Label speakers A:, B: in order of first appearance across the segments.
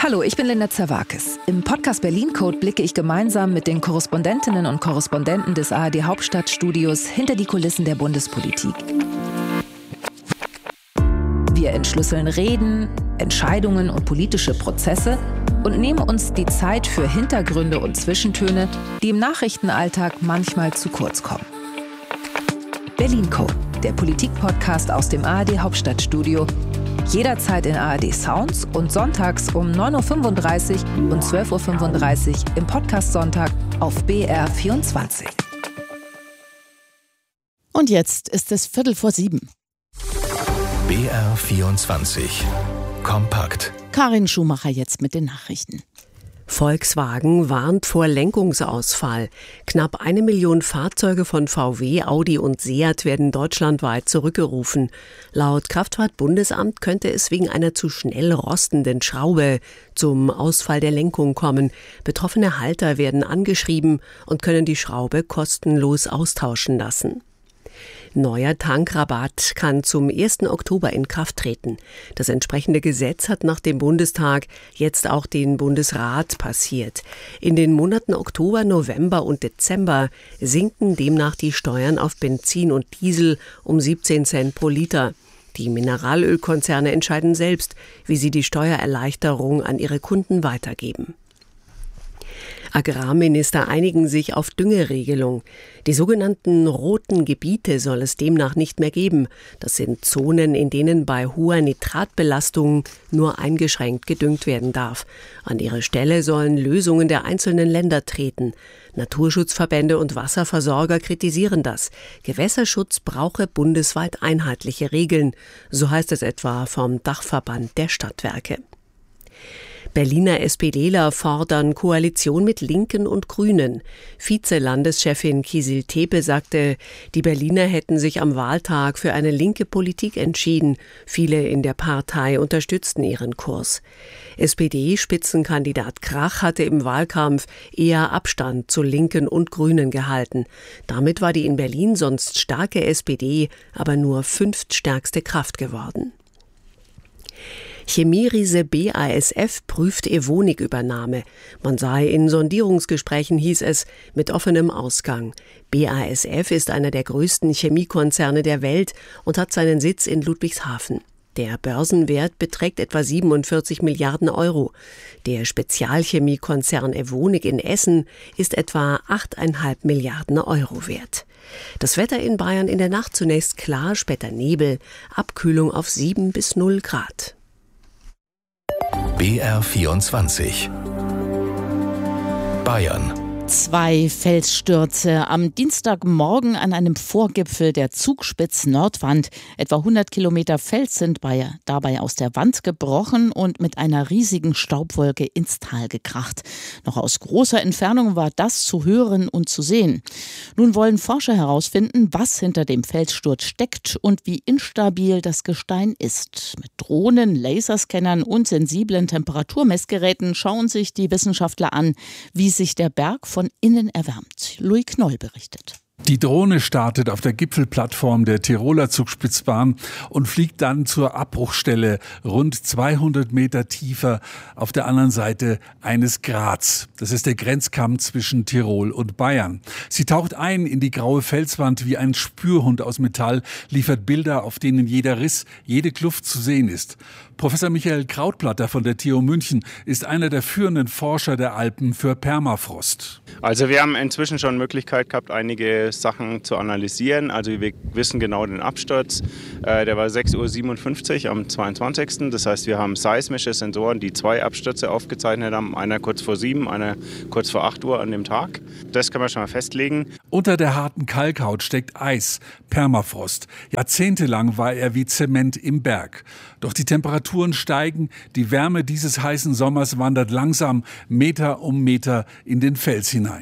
A: Hallo, ich bin Linda Zerwakis. Im Podcast Berlin Code blicke ich gemeinsam mit den Korrespondentinnen und Korrespondenten des ARD Hauptstadtstudios hinter die Kulissen der Bundespolitik. Wir entschlüsseln Reden, Entscheidungen und politische Prozesse und nehmen uns die Zeit für Hintergründe und Zwischentöne, die im Nachrichtenalltag manchmal zu kurz kommen. Berlin Code, der Politik-Podcast aus dem ARD Hauptstadtstudio. Jederzeit in ARD Sounds und sonntags um 9.35 Uhr und 12.35 Uhr im Podcast Sonntag auf BR24.
B: Und jetzt ist es 6:45.
C: BR24 Kompakt.
B: Karin Schumacher jetzt mit den Nachrichten.
D: Volkswagen warnt vor Lenkungsausfall. Knapp 1 Million Fahrzeuge von VW, Audi und Seat werden deutschlandweit zurückgerufen. Laut Kraftfahrtbundesamt könnte es wegen einer zu schnell rostenden Schraube zum Ausfall der Lenkung kommen. Betroffene Halter werden angeschrieben und können die Schraube kostenlos austauschen lassen. Neuer Tankrabatt kann zum 1. Oktober in Kraft treten. Das entsprechende Gesetz hat nach dem Bundestag jetzt auch den Bundesrat passiert. In den Monaten Oktober, November und Dezember sinken demnach die Steuern auf Benzin und Diesel um 17 Cent pro Liter. Die Mineralölkonzerne entscheiden selbst, wie sie die Steuererleichterung an ihre Kunden weitergeben. Agrarminister einigen sich auf Düngeregelung. Die sogenannten roten Gebiete soll es demnach nicht mehr geben. Das sind Zonen, in denen bei hoher Nitratbelastung nur eingeschränkt gedüngt werden darf. An ihre Stelle sollen Lösungen der einzelnen Länder treten. Naturschutzverbände und Wasserversorger kritisieren das. Gewässerschutz brauche bundesweit einheitliche Regeln. So heißt es etwa vom Dachverband der Stadtwerke. Berliner SPDler fordern Koalition mit Linken und Grünen. Vize-Landeschefin Kicil-Tepe sagte, die Berliner hätten sich am Wahltag für eine linke Politik entschieden. Viele in der Partei unterstützten ihren Kurs. SPD-Spitzenkandidat Krach hatte im Wahlkampf eher Abstand zu Linken und Grünen gehalten. Damit war die in Berlin sonst starke SPD aber nur fünftstärkste Kraft geworden. Chemieriese BASF prüft Evonik-Übernahme. Man sei in Sondierungsgesprächen, hieß es, mit offenem Ausgang. BASF ist einer der größten Chemiekonzerne der Welt und hat seinen Sitz in Ludwigshafen. Der Börsenwert beträgt etwa 47 Milliarden Euro. Der Spezialchemiekonzern Evonik in Essen ist etwa 8,5 Milliarden Euro wert. Das Wetter in Bayern in der Nacht zunächst klar, später Nebel, Abkühlung auf 7 bis 0 Grad.
C: BR24 Bayern.
B: 2 Felsstürze am Dienstagmorgen an einem Vorgipfel der Zugspitz-Nordwand. Etwa 100 Kilometer Fels sind dabei aus der Wand gebrochen und mit einer riesigen Staubwolke ins Tal gekracht. Noch aus großer Entfernung war das zu hören und zu sehen. Nun wollen Forscher herausfinden, was hinter dem Felssturz steckt und wie instabil das Gestein ist. Mit Drohnen, Laserscannern und sensiblen Temperaturmessgeräten schauen sich die Wissenschaftler an, wie sich der Berg von innen erwärmt. Louis Knoll berichtet.
E: Die Drohne startet auf der Gipfelplattform der Tiroler Zugspitzbahn und fliegt dann zur Abbruchstelle rund 200 Meter tiefer auf der anderen Seite eines Grats. Das ist der Grenzkamm zwischen Tirol und Bayern. Sie taucht ein in die graue Felswand wie ein Spürhund aus Metall, liefert Bilder, auf denen jeder Riss, jede Kluft zu sehen ist. Professor Michael Krautplatter von der TU München ist einer der führenden Forscher der Alpen für Permafrost.
F: Also wir haben inzwischen schon Möglichkeit gehabt, einige Sachen zu analysieren. Also wir wissen genau den Absturz. Der war 6:57 Uhr am 22. Das heißt, wir haben seismische Sensoren, die 2 Abstürze aufgezeichnet haben. Einer kurz vor 7, einer kurz vor 8 Uhr an dem Tag. Das kann man schon mal festlegen.
E: Unter der harten Kalkhaut steckt Eis, Permafrost. Jahrzehntelang war er wie Zement im Berg. Doch die Temperaturen steigen, die Wärme dieses heißen Sommers wandert langsam Meter um Meter in den Fels hinein.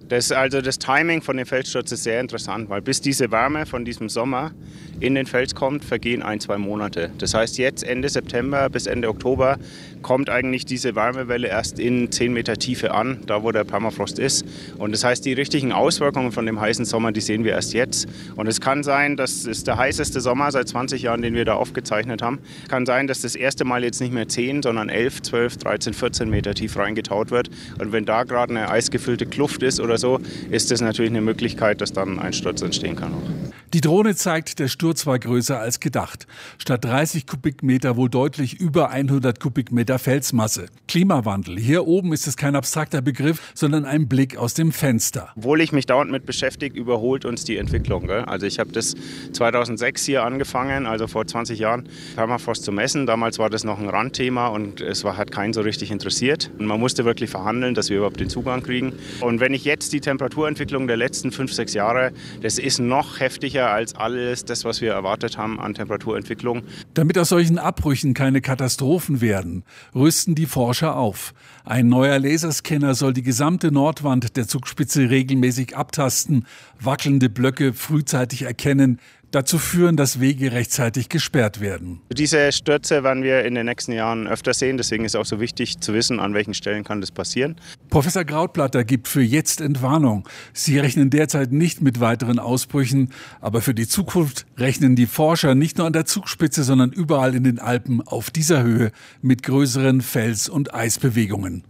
F: Das Timing von dem Felssturz ist sehr interessant, weil bis diese Wärme von diesem Sommer in den Fels kommt, vergehen 1-2 Monate. Das heißt, jetzt Ende September bis Ende Oktober kommt eigentlich diese Wärmewelle erst in 10 Meter Tiefe an, da wo der Permafrost ist. Und das heißt, die richtigen Auswirkungen von dem heißen Sommer, die sehen wir erst jetzt. Und es kann sein, das ist der heißeste Sommer seit 20 Jahren, den wir da aufgezeichnet haben. Kann sein, dass das erste Mal jetzt nicht mehr 10, sondern 11, 12, 13, 14 Meter tief reingetaut wird. Und wenn da gerade eine eisgefüllte Kluft ist oder so, ist das natürlich eine Möglichkeit, dass dann ein Einsturz entstehen kann auch.
E: Die Drohne zeigt, der Sturz war größer als gedacht. Statt 30 Kubikmeter wohl deutlich über 100 Kubikmeter Felsmasse. Klimawandel. Hier oben ist es kein abstrakter Begriff, sondern ein Blick aus dem Fenster.
F: Obwohl ich mich dauernd mit beschäftige, überholt uns die Entwicklung. Gell? Also ich habe das 2006 hier angefangen, also vor 20 Jahren, Permafrost zu messen. Damals war das noch ein Randthema und hat keinen so richtig interessiert. Und man musste wirklich verhandeln, dass wir überhaupt den Zugang kriegen. Und wenn ich jetzt die Temperaturentwicklung der letzten 5-6 Jahre, das ist noch heftiger als alles das, was wir erwartet haben an Temperaturentwicklung.
E: Damit aus solchen Abbrüchen keine Katastrophen werden, rüsten die Forscher auf. Ein neuer Laserscanner soll die gesamte Nordwand der Zugspitze regelmäßig abtasten, wackelnde Blöcke frühzeitig erkennen, dazu führen, dass Wege rechtzeitig gesperrt werden.
F: Diese Stürze werden wir in den nächsten Jahren öfter sehen. Deswegen ist auch so wichtig zu wissen, an welchen Stellen kann das passieren.
E: Professor Krautblatter gibt für jetzt Entwarnung. Sie rechnen derzeit nicht mit weiteren Ausbrüchen. Aber für die Zukunft rechnen die Forscher nicht nur an der Zugspitze, sondern überall in den Alpen auf dieser Höhe mit größeren Fels- und Eisbewegungen.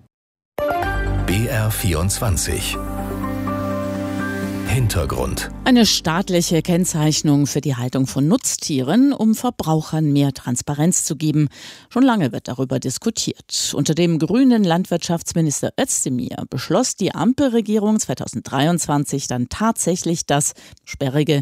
C: BR24 Hintergrund.
B: Eine staatliche Kennzeichnung für die Haltung von Nutztieren, um Verbrauchern mehr Transparenz zu geben. Schon lange wird darüber diskutiert. Unter dem grünen Landwirtschaftsminister Özdemir beschloss die Ampelregierung 2023 dann tatsächlich das sperrige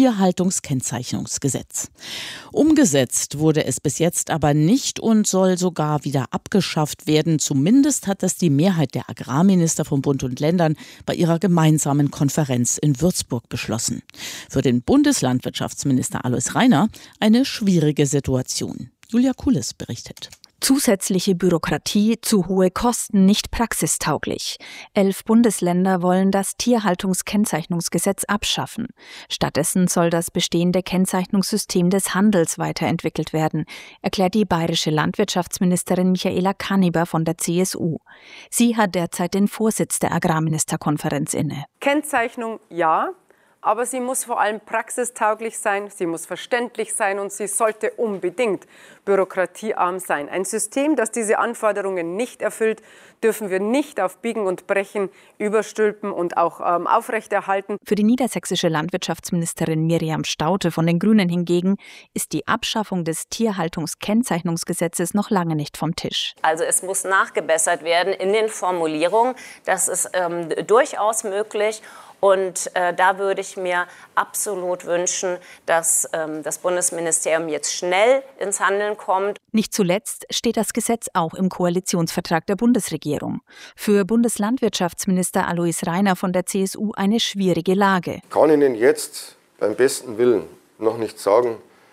B: Tierhaltungskennzeichnungsgesetz. Umgesetzt wurde es bis jetzt aber nicht und soll sogar wieder abgeschafft werden. Zumindest hat das die Mehrheit der Agrarminister von Bund und Ländern bei ihrer gemeinsamen Konferenz in Würzburg beschlossen. Für den Bundeslandwirtschaftsminister Alois Rainer eine schwierige Situation. Julia Kules berichtet.
G: Zusätzliche Bürokratie, zu hohe Kosten, nicht praxistauglich. 11 Bundesländer wollen das Tierhaltungskennzeichnungsgesetz abschaffen. Stattdessen soll das bestehende Kennzeichnungssystem des Handels weiterentwickelt werden, erklärt die bayerische Landwirtschaftsministerin Michaela Kanniber von der CSU. Sie hat derzeit den Vorsitz der Agrarministerkonferenz inne.
H: Kennzeichnung ja, aber sie muss vor allem praxistauglich sein, sie muss verständlich sein und sie sollte unbedingt bürokratiearm sein. Ein System, das diese Anforderungen nicht erfüllt, dürfen wir nicht auf Biegen und Brechen überstülpen und auch aufrechterhalten.
G: Für die niedersächsische Landwirtschaftsministerin Miriam Staudte von den Grünen hingegen ist die Abschaffung des Tierhaltungskennzeichnungsgesetzes noch lange nicht vom Tisch.
I: Also es muss nachgebessert werden in den Formulierungen. Das ist durchaus möglich. Und da würde ich mir absolut wünschen, dass das Bundesministerium jetzt schnell ins Handeln kommt.
G: Nicht zuletzt steht das Gesetz auch im Koalitionsvertrag der Bundesregierung. Für Bundeslandwirtschaftsminister Alois Rainer von der CSU eine schwierige Lage.
J: Ich kann Ihnen jetzt beim besten Willen noch nicht sagen,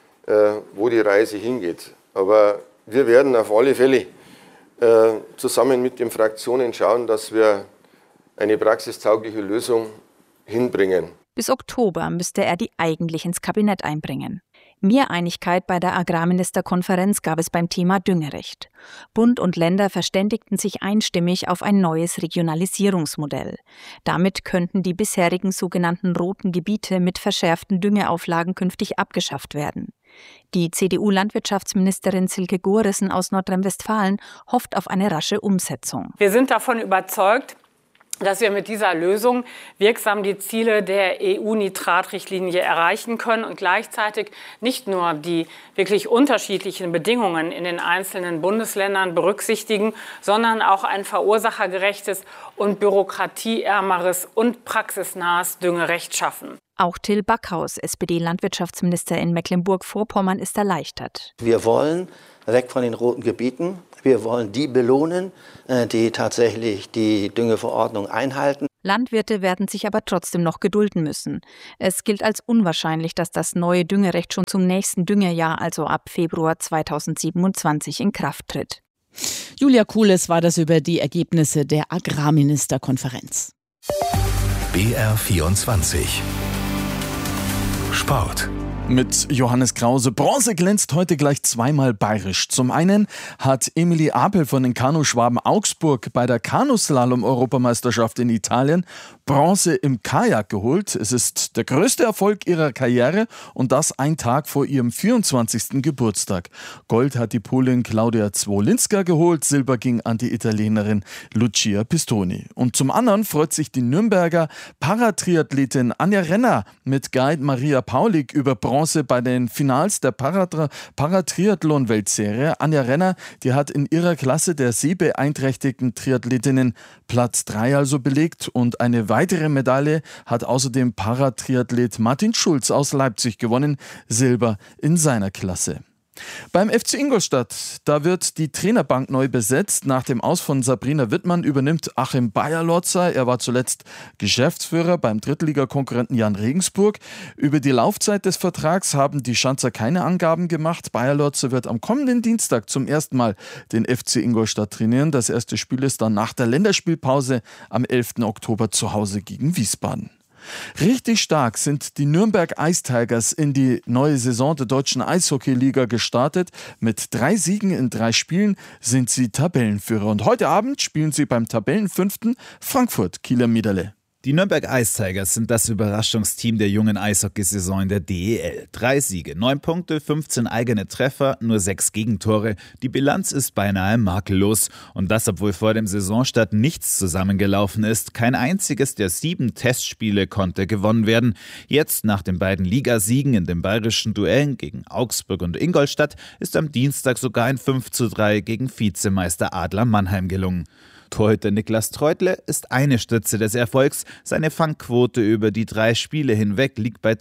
J: wo die Reise hingeht. Aber wir werden auf alle Fälle zusammen mit den Fraktionen schauen, dass wir eine praxistaugliche Lösung hinbringen.
G: Bis Oktober müsste er die eigentlich ins Kabinett einbringen. Mehr Einigkeit bei der Agrarministerkonferenz gab es beim Thema Düngerecht. Bund und Länder verständigten sich einstimmig auf ein neues Regionalisierungsmodell. Damit könnten die bisherigen sogenannten roten Gebiete mit verschärften Düngeauflagen künftig abgeschafft werden. Die CDU-Landwirtschaftsministerin Silke Gorissen aus Nordrhein-Westfalen hofft auf eine rasche Umsetzung.
H: Wir sind davon überzeugt, dass wir mit dieser Lösung wirksam die Ziele der EU-Nitratrichtlinie erreichen können und gleichzeitig nicht nur die wirklich unterschiedlichen Bedingungen in den einzelnen Bundesländern berücksichtigen, sondern auch ein verursachergerechtes und bürokratieärmeres und praxisnahes Düngerecht schaffen.
G: Auch Till Backhaus, SPD-Landwirtschaftsminister in Mecklenburg-Vorpommern, ist erleichtert.
K: Wir wollen weg von den roten Gebieten. Wir wollen die belohnen, die tatsächlich die Düngeverordnung einhalten.
G: Landwirte werden sich aber trotzdem noch gedulden müssen. Es gilt als unwahrscheinlich, dass das neue Düngerecht schon zum nächsten Düngerjahr, also ab Februar 2027, in Kraft tritt.
B: Julia Kules war das über die Ergebnisse der Agrarministerkonferenz.
C: BR24 Sport.
L: Mit Johannes Krause. Bronze glänzt heute gleich zweimal bayerisch. Zum einen hat Emilie Apel von den Kanuschwaben Augsburg bei der Kanuslalom-Europameisterschaft in Italien Bronze im Kajak geholt. Es ist der größte Erfolg ihrer Karriere und das ein Tag vor ihrem 24. Geburtstag. Gold hat die Polin Klaudia Zwolinska geholt, Silber ging an die Italienerin Lucia Pistoni. Und zum anderen freut sich die Nürnberger Paratriathletin Anja Renner mit Guide Maria Paulik über Bronze bei den Finals der Paratriathlon-Weltserie. Anja Renner, die hat in ihrer Klasse der sehbeeinträchtigten Triathletinnen Platz 3 also belegt und eine weitere Medaille hat außerdem Paratriathlet Martin Schulz aus Leipzig gewonnen, Silber in seiner Klasse. Beim FC Ingolstadt, da wird die Trainerbank neu besetzt. Nach dem Aus von Sabrina Wittmann übernimmt Achim Beyer-Lotzer. Er war zuletzt Geschäftsführer beim Drittligakonkurrenten Jan Regensburg. Über die Laufzeit des Vertrags haben die Schanzer keine Angaben gemacht. Beyer-Lotzer wird am kommenden Dienstag zum ersten Mal den FC Ingolstadt trainieren. Das erste Spiel ist dann nach der Länderspielpause am 11. Oktober zu Hause gegen Wiesbaden. Richtig stark sind die Nürnberg Ice Tigers in die neue Saison der deutschen Eishockeyliga gestartet. Mit 3 Siegen in 3 Spielen sind sie Tabellenführer. Und heute Abend spielen sie beim Tabellenfünften Frankfurt Kieler Medaille.
M: Die Nürnberg Ice Tigers sind das Überraschungsteam der jungen Eishockeysaison in der DEL. 3 Siege, 9 Punkte, 15 eigene Treffer, nur 6 Gegentore. Die Bilanz ist beinahe makellos. Und das, obwohl vor dem Saisonstart nichts zusammengelaufen ist. Kein einziges der 7 Testspiele konnte gewonnen werden. Jetzt, nach den beiden Ligasiegen in den bayerischen Duellen gegen Augsburg und Ingolstadt, ist am Dienstag sogar ein 5:3 gegen Vizemeister Adler Mannheim gelungen. Torhüter Niklas Treutle ist eine Stütze des Erfolgs. Seine Fangquote über die 3 Spiele hinweg liegt bei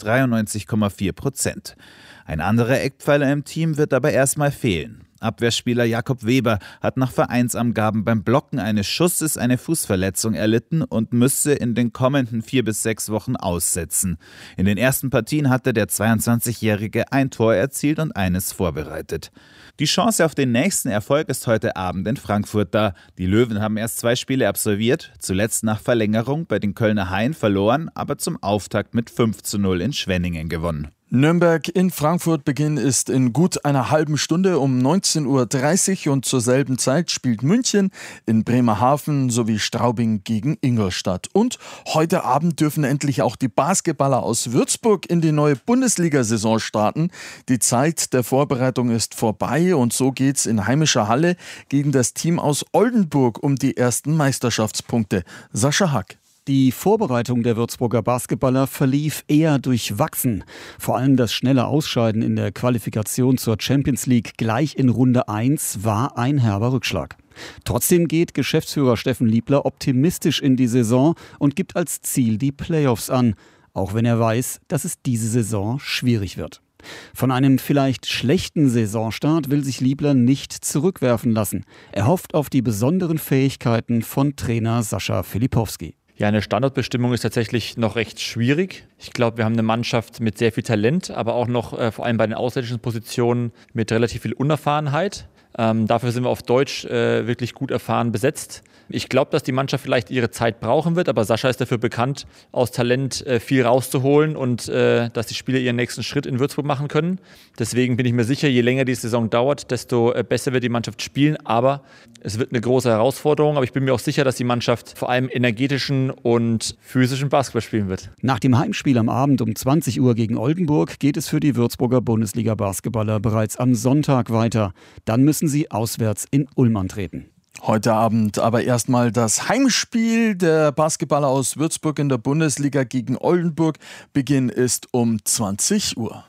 M: 93,4%. Ein anderer Eckpfeiler im Team wird aber erstmal fehlen. Abwehrspieler Jakob Weber hat nach Vereinsangaben beim Blocken eines Schusses eine Fußverletzung erlitten und müsse in den kommenden 4 bis 6 Wochen aussetzen. In den ersten Partien hatte der 22-Jährige ein Tor erzielt und eines vorbereitet. Die Chance auf den nächsten Erfolg ist heute Abend in Frankfurt da. Die Löwen haben erst 2 Spiele absolviert, zuletzt nach Verlängerung bei den Kölner Haien verloren, aber zum Auftakt mit 5:0 in Schwenningen gewonnen.
L: Nürnberg in Frankfurt Beginn ist in gut einer halben Stunde um 19:30 Uhr und zur selben Zeit spielt München in Bremerhaven sowie Straubing gegen Ingolstadt. Und heute Abend dürfen endlich auch die Basketballer aus Würzburg in die neue Bundesliga-Saison starten. Die Zeit der Vorbereitung ist vorbei und so geht's in heimischer Halle gegen das Team aus Oldenburg um die ersten Meisterschaftspunkte. Sascha Hack.
N: Die Vorbereitung der Würzburger Basketballer verlief eher durchwachsen. Vor allem das schnelle Ausscheiden in der Qualifikation zur Champions League gleich in Runde 1 war ein herber Rückschlag. Trotzdem geht Geschäftsführer Steffen Liebler optimistisch in die Saison und gibt als Ziel die Playoffs an, auch wenn er weiß, dass es diese Saison schwierig wird. Von einem vielleicht schlechten Saisonstart will sich Liebler nicht zurückwerfen lassen. Er hofft auf die besonderen Fähigkeiten von Trainer Sascha Filipowski.
O: Ja, eine Standortbestimmung ist tatsächlich noch recht schwierig. Ich glaube, wir haben eine Mannschaft mit sehr viel Talent, aber auch noch vor allem bei den ausländischen Positionen mit relativ viel Unerfahrenheit. Dafür sind wir auf Deutsch wirklich gut erfahren besetzt. Ich glaube, dass die Mannschaft vielleicht ihre Zeit brauchen wird, aber Sascha ist dafür bekannt, aus Talent viel rauszuholen und dass die Spieler ihren nächsten Schritt in Würzburg machen können. Deswegen bin ich mir sicher, je länger die Saison dauert, desto besser wird die Mannschaft spielen. Aber es wird eine große Herausforderung. Aber ich bin mir auch sicher, dass die Mannschaft vor allem energetischen und physischen Basketball spielen wird.
N: Nach dem Heimspiel am Abend um 20 Uhr gegen Oldenburg geht es für die Würzburger Bundesliga-Basketballer bereits am Sonntag weiter. Dann müssen sie auswärts in Ulm antreten.
L: Heute Abend aber erstmal das Heimspiel der Basketballer aus Würzburg in der Bundesliga gegen Oldenburg. Beginn ist um 20 Uhr.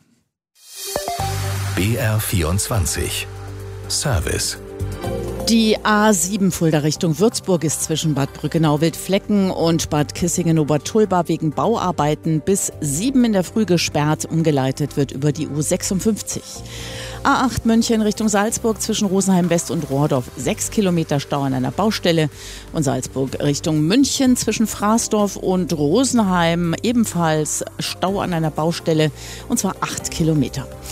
C: BR24 Service.
B: Die A7 Fulda Richtung Würzburg ist zwischen Bad Brückenau-Wildflecken und Bad Kissingen-Obertulba wegen Bauarbeiten bis 7 in der Früh gesperrt. Umgeleitet wird über die U56. A8 München Richtung Salzburg zwischen Rosenheim West und Rohrdorf 6 Kilometer Stau an einer Baustelle. Und Salzburg Richtung München zwischen Fraßdorf und Rosenheim ebenfalls Stau an einer Baustelle und zwar 8 Kilometer.